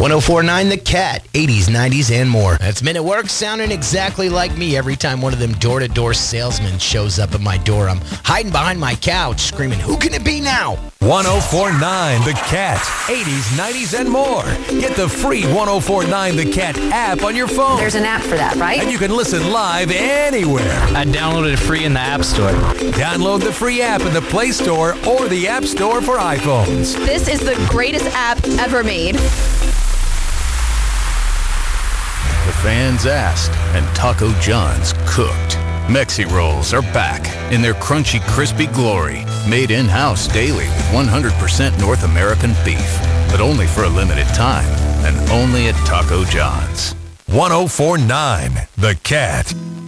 1049 The Cat, 80s, 90s, and more. That's Men at Work sounding exactly like me every time one of them door-to-door salesmen shows up at my door. I'm hiding behind my couch screaming, "Who can it be now?" 1049 The Cat, 80s, 90s, and more. Get the free 1049 The Cat app on your phone. There's an app for that, right? And you can listen live anywhere. I downloaded it free in the App Store. Download the free app in the Play Store or the App Store for iPhones. This is the greatest app ever made. The fans asked, and Taco John's cooked. Mexi Rolls are back in their crunchy, crispy glory. Made in-house daily with 100% North American beef. But only for a limited time. And only at Taco John's. 1049 The Cat.